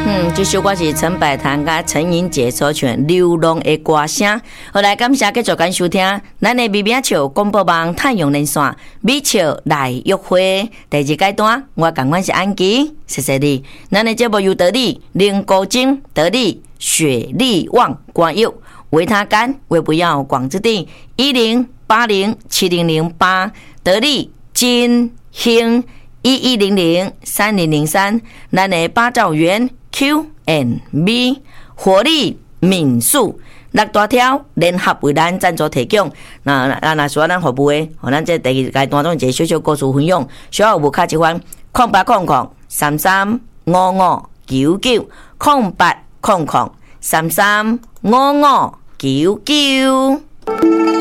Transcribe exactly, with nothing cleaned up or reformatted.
嗯，这首歌是陈百潭甲陈英杰所唱《流浪的歌声》。好来，感谢继续跟收听咱的美美笑广播网太阳连线美笑来约会第二阶段，我感官是安琪，谢谢你。咱的节目由得力、林国金、得力、雪力旺、关佑、维他干、维不要、广之地一零八零七零零八，得力、金、兴。一一零零三零零三，咱的八兆元 Q and B 活力民宿六大条联合为咱赞助提供。那那那说咱服务的，和咱这第二阶段中一个小小故事分享，小有无卡一番空八空空三三五五九九空八空空三三五五九九。